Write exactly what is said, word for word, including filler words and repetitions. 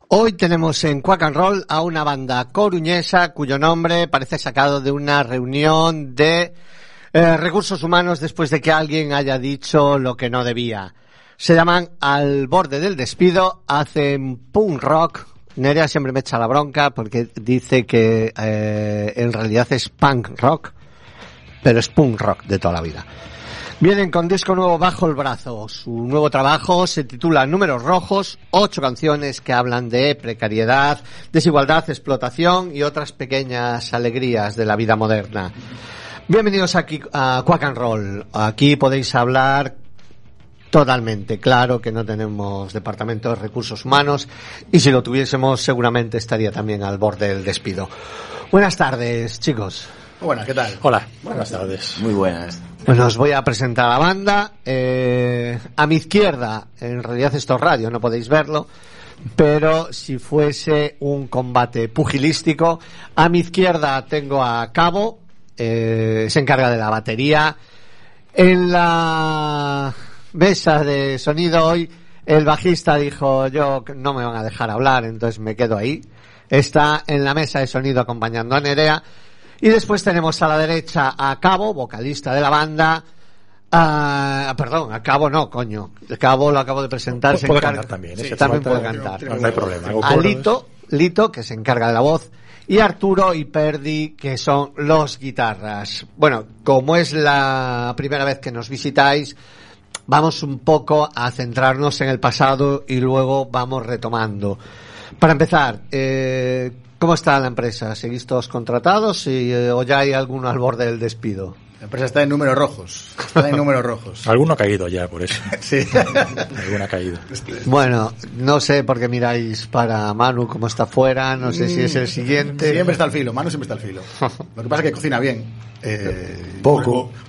Hoy tenemos en Quack and Roll a una banda coruñesa cuyo nombre parece sacado de una reunión de eh, recursos humanos después de que alguien haya dicho lo que no debía. Se llaman Al Borde del Despido, hacen punk rock. Nerea siempre me echa la bronca porque dice que eh, en realidad es punk rock, pero es punk rock de toda la vida. Vienen con disco nuevo bajo el brazo. Su nuevo trabajo se titula Números Rojos, ocho canciones que hablan de precariedad, desigualdad, explotación y otras pequeñas alegrías de la vida moderna. Bienvenidos aquí a Quack and Roll. Aquí podéis hablar totalmente. Claro que no tenemos departamento de recursos humanos y si lo tuviésemos seguramente estaría también al borde del despido. Buenas tardes, chicos. Buenas, ¿qué tal? Hola, buenas tardes. Muy buenas. Bueno, os voy a presentar a la banda. Eh, a mi izquierda, en realidad esto es radio, no podéis verlo, pero si fuese un combate pugilístico, a mi izquierda tengo a Cabo, eh, se encarga de la batería. En la mesa de sonido hoy, el bajista dijo, yo no me van a dejar hablar, entonces me quedo ahí. Está en la mesa de sonido acompañando a Nerea. Y después tenemos a la derecha a Cabo, vocalista de la banda. Uh, perdón, a Cabo no, coño. A Cabo lo acabo de presentar. Puede cantar también. Sí, ¿eh? también puede cantar. No, no hay problema. A Lito, Lito, que se encarga de la voz. Y Arturo y Perdi, que son los guitarras. Bueno, como es la primera vez que nos visitáis, vamos un poco a centrarnos en el pasado y luego vamos retomando. Para empezar, eh... ¿cómo está la empresa? ¿Seguís todos contratados y, eh, o ya hay alguno al borde del despido? La empresa está en números rojos. Está en números rojos. Alguno ha caído ya, por eso. Sí. Alguno ha caído. Bueno, no sé por qué miráis para Manu como está fuera, no sé si es el siguiente. Siempre está al filo, Manu siempre está al filo. Lo que pasa es que cocina bien. Eh, Poco.